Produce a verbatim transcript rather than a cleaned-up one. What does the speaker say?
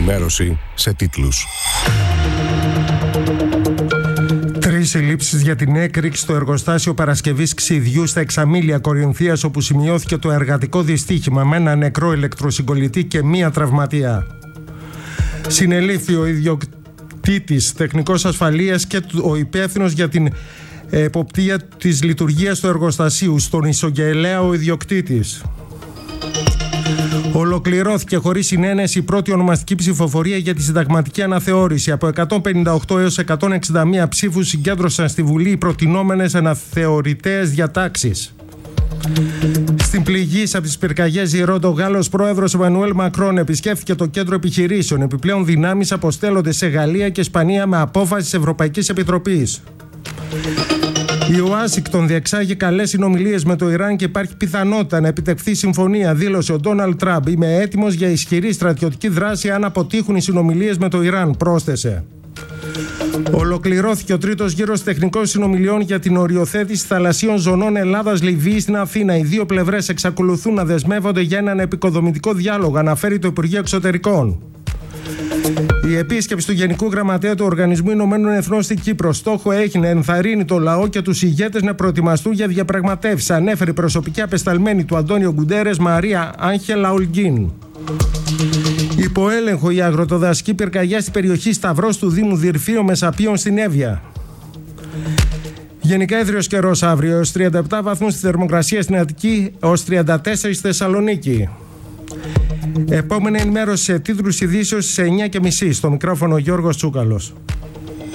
Ενημέρωση σε τίτλους. Τρεις συλλήψεις για την έκρηξη στο εργοστάσιο παρασκευής ξυδιού στα Εξαμήλια Κορινθίας, όπου σημειώθηκε το εργατικό δυστύχημα με ένα νεκρό ηλεκτροσυγκολητή και μία τραυματία. Συνελήφθη ο ιδιοκτήτης, τεχνικός ασφαλείας και ο υπεύθυνος για την εποπτεία της λειτουργίας του εργοστασίου. Στον εισαγγελέα ο ιδιοκτήτης. Ολοκληρώθηκε χωρίς συνένεση η πρώτη ονομαστική ψηφοφορία για τη συνταγματική αναθεώρηση. Από εκατόν πενήντα οκτώ έως εκατόν εξήντα μία ψήφους συγκέντρωσαν στη Βουλή οι προτινόμενες αναθεωρητές διατάξεις. Στην πληγή από τις πυρκαγιές Ηρώδη, ο Γάλλος πρόεδρος Εμμανουέλ Μακρόν επισκέφθηκε το κέντρο επιχειρήσεων. Επιπλέον δυνάμεις αποστέλλονται σε Γαλλία και Ισπανία με απόφαση της Ευρωπαϊκής Επιτροπής. Η Ουάσιγκτον διεξάγει καλές συνομιλίες με το Ιράν και υπάρχει πιθανότητα να επιτευχθεί συμφωνία, δήλωσε ο Ντόναλντ Τραμπ. Είμαι έτοιμος για ισχυρή στρατιωτική δράση αν αποτύχουν οι συνομιλίες με το Ιράν, πρόσθεσε. Ολοκληρώθηκε ο τρίτος γύρος τεχνικών συνομιλιών για την οριοθέτηση θαλασσίων ζωνών Ελλάδας-Λιβύης στην Αθήνα. Οι δύο πλευρές εξακολουθούν να δεσμεύονται για έναν επικοδομητικό διάλογο, αναφέρει το Υπουργείο Εξωτερικών. Η επίσκεψη του Γενικού Γραμματέα του Οργανισμού Ηνωμένων Εθνών στην Κύπρο στόχο έχει να ενθαρρύνει το λαό και τους ηγέτες να προετοιμαστούν για διαπραγματεύσεις, ανέφερε η προσωπική απεσταλμένη του Αντώνιο Γκουντέρες, Μαρία Άγχελα Ολγκίν. Υπό έλεγχο η αγροτοδασική πυρκαγιά στην περιοχή Σταυρός του Δήμου Δυρφίων Μεσαπίων στην Εύβοια. Γενικά έθριος καιρός αύριο, έως τριάντα επτά βαθμούς στη θερμοκρασία στην Αττική, έως τριάντα τέσσερα στη Θεσσαλονίκη. Επόμενη ενημέρωση σε τίτλους ειδήσεως στις εννιά και μισή. Στο μικρόφωνο Γιώργος Τσούκαλος.